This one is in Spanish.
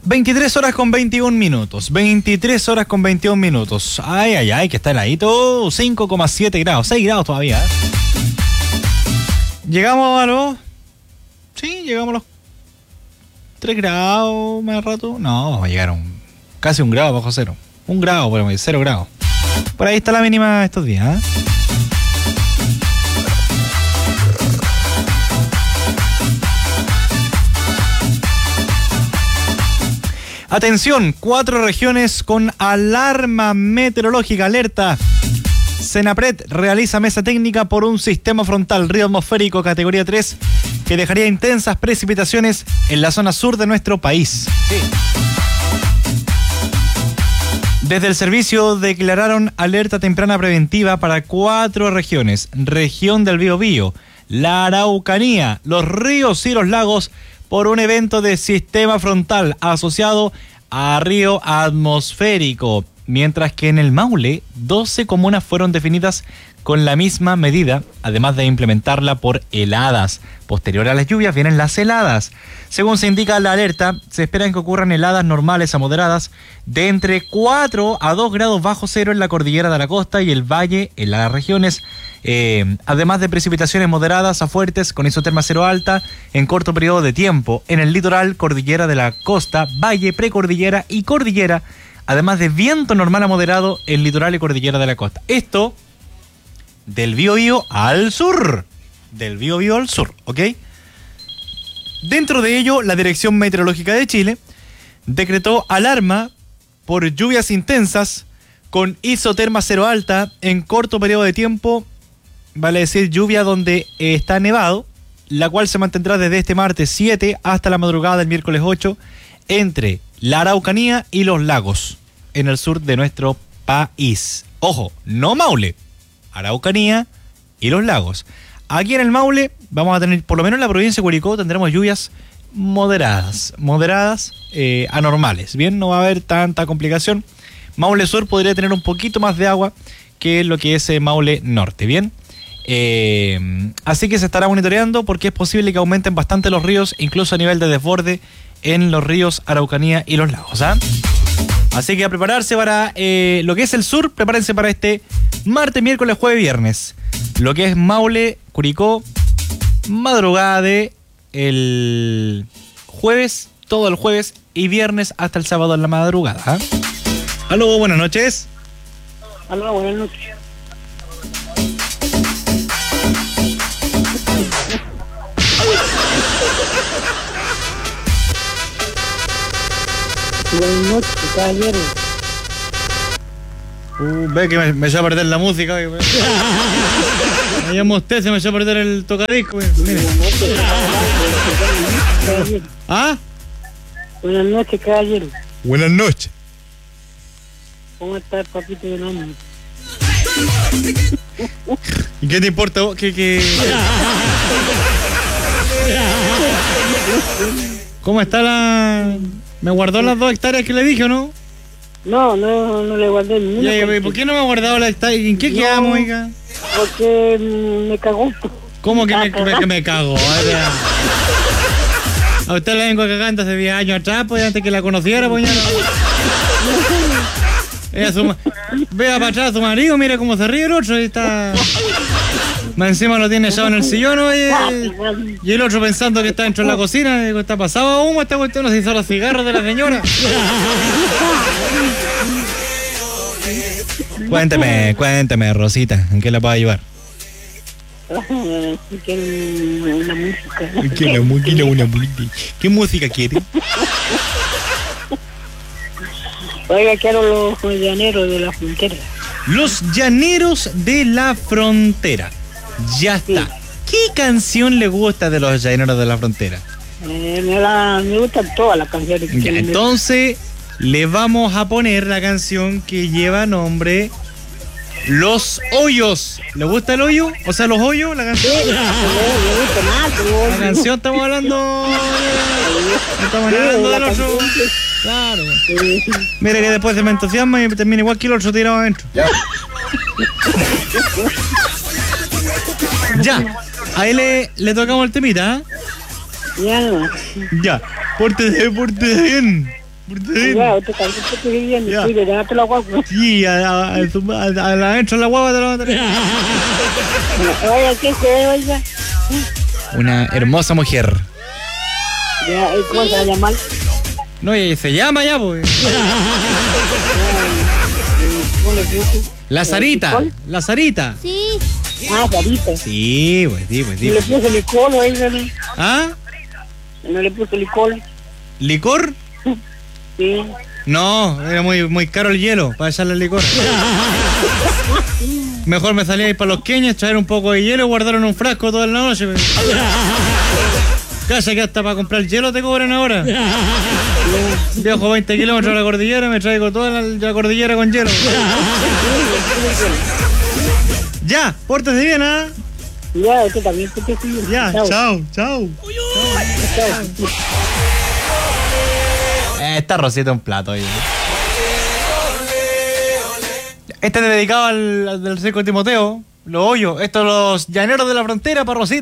23 horas con 21 minutos. 23 horas con 21 minutos. Ay, ay, ay, que está heladito. 5,7 grados. 6 grados todavía. Llegamos a los... Sí, llegamos a los 3 grados más rato. No, vamos a llegar a casi 1 grado bajo cero. 1 grado, por ahí, 0 grados. Por ahí está la mínima estos días, ¿eh? Atención, 4 regiones con alarma meteorológica, alerta. Senapred realiza mesa técnica por un sistema frontal río atmosférico categoría 3 que dejaría intensas precipitaciones en la zona sur de nuestro país. Sí. Desde el servicio declararon alerta temprana preventiva para 4 regiones. Región del Biobío, la Araucanía, los ríos y los lagos por un evento de sistema frontal asociado a río atmosférico. Mientras que en el Maule, 12 comunas fueron definidas con la misma medida, además de implementarla por heladas. Posterior a las lluvias vienen las heladas. Según se indica la alerta, se esperan que ocurran heladas normales a moderadas de entre 4 a 2 grados bajo cero en la cordillera de la costa y el valle en las regiones, además de precipitaciones moderadas a fuertes con isoterma cero alta en corto periodo de tiempo en el litoral, cordillera de la costa, valle, precordillera y cordillera, además de viento normal a moderado en litoral y cordillera de la costa. Esto del Biobío al sur. Del Biobío al sur, ¿ok? Dentro de ello, la Dirección Meteorológica de Chile decretó alarma por lluvias intensas con isoterma cero alta en corto periodo de tiempo, vale decir lluvia donde está nevado, la cual se mantendrá desde este martes 7 hasta la madrugada del miércoles 8 entre la Araucanía y los lagos en el sur de nuestro país. Ojo, no Maule, Araucanía y los lagos. Aquí en el Maule vamos a tener, por lo menos en la provincia de Curicó, tendremos lluvias moderadas, anormales. Bien, no va a haber tanta complicación. Maule Sur podría tener un poquito más de agua que lo que es Maule Norte, ¿bien? Así que se estará monitoreando porque es posible que aumenten bastante los ríos, incluso a nivel de desborde en los ríos Araucanía y los lagos, ¿ah? Así que a prepararse para lo que es el sur, prepárense para este martes, miércoles, jueves, viernes. Lo que es Maule, Curicó, madrugada de el jueves, todo el jueves y viernes hasta el sábado en la madrugada, ¿ah? Aló, buenas noches. Aló, buenas noches. Buenas noches, caballero. Ve que me echó a perder la música. Me llamo usted, se me echó a perder el tocadisco. Mire. ¿Ah? Buenas noches, caballero. Buenas noches. ¿Cómo está el papito de nombre? ¿Y qué te importa vos? ¿Cómo está la...? ¿Me guardó las 2 hectáreas que le dije o no? No le guardé ninguna. ¿Y por qué no me ha guardado las hectáreas? ¿En qué quedamos, oiga? Porque me cagó. ¿Cómo que me cago? A usted le vengo cagando hace 10 años atrás, pues antes que la conociera, pues ya no. Vea para atrás a su marido, mira cómo se ríe el otro, y está... Más encima lo tiene echado en el sillón, oye, y el otro pensando que está dentro de la cocina, digo, está pasado a humo, esta cuestión, no se hizo los cigarros de la señora. Cuénteme, Rosita, ¿en qué la puedo ayudar? Quiero una música. ¿Qué música quiere? Oiga, quiero los llaneros de la frontera. Los llaneros de la frontera. Ya está. Sí. ¿Qué canción le gusta de los llaneros de la frontera? Me gustan todas las canciones que tienen. Entonces, le vamos a poner la canción que lleva nombre Los Hoyos. ¿Le gusta el hoyo? O sea, los hoyos, la canción. Sí, me gusta más. La canción estamos hablando. Estamos hablando del otro. Claro. Sí. Mira que después se me entusiasma y termina igual que el otro tirado adentro. Ya. Ahí le tocamos el temita, ¿eh? Ya no. Ya. Pórtese bien. Ya, usted también te estoy viviendo. Ya. Cuide, date la guagua. Sí, adentro de la guagua te la mataré. Oiga, ¿qué se oiga? Una hermosa mujer. Ya, ¿cómo se va a llamar? No, y se llama ya, pues. ¿Cómo le puse? La Sarita. La Sarita. Sí. Ah, Sarita. Sí, pues, sí, pues, sí. ¿Y le puse licor, oiga? ¿Ah? ¿No le puse licor? ¿Licor? Sí. No, era muy caro el hielo para echarle el licor. Mejor me salía a ir para los queños, traer un poco de hielo y guardarlo en un frasco toda la noche. Calla que hasta para comprar hielo te cobran ahora. Viajo 20 kilómetros a la cordillera, me traigo toda la cordillera con hielo. Ya, pórtese bien, ¿ah? Ya, usted también te estoy viviendo. Ya, chao, chao. Está Rosita un plato ahí. Este es dedicado al del Seco Timoteo. Los hoyos. Estos los llaneros de la frontera para Rosita.